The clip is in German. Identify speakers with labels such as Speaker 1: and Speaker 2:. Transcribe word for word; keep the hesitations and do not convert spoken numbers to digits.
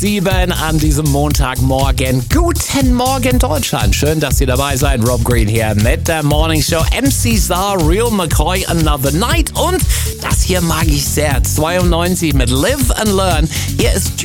Speaker 1: Sieben an diesem Montagmorgen. Guten Morgen, Deutschland. Schön, dass Sie dabei seid. Rob Green hier mit der Morning Show. M C Star, Real McCoy, Another Night. Und das hier mag ich sehr. zweiundneunzig mit Live and Learn. Hier ist